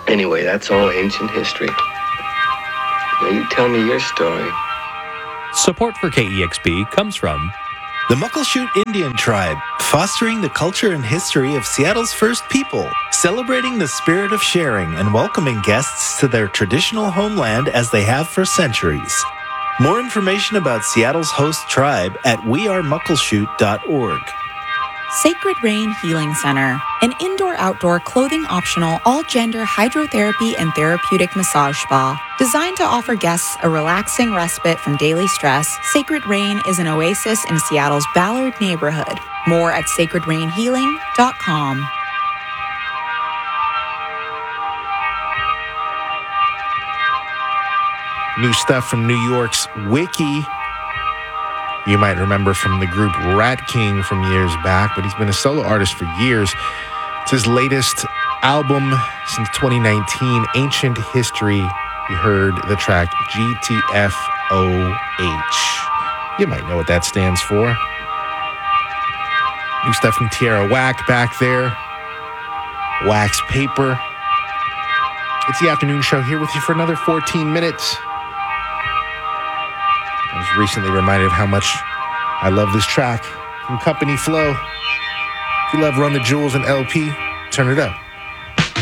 Anyway, that's all ancient history. Now you tell me your story. Support for KEXP comes from the Muckleshoot Indian Tribe, fostering the culture and history of Seattle's first people, celebrating the spirit of sharing and welcoming guests to their traditional homeland as they have for centuries. More information about Seattle's host tribe at wearemuckleshoot.org. Sacred Rain Healing Center, an indoor-outdoor clothing-optional all-gender hydrotherapy and therapeutic massage spa. Designed to offer guests a relaxing respite from daily stress, Sacred Rain is an oasis in Seattle's Ballard neighborhood. More at sacredrainhealing.com. New stuff from New York's Wiki. You might remember from the group Rat King from years back, but he's been a solo artist for years. It's his latest album since 2019, Ancient History. You heard the track GTFOH. You might know what that stands for. New stuff from Tierra Whack back there. Wax Paper. It's the afternoon show here with you for another 14 minutes. I was recently reminded of how much I love this track from Company Flow. If you love Run the Jewels and LP, turn it up.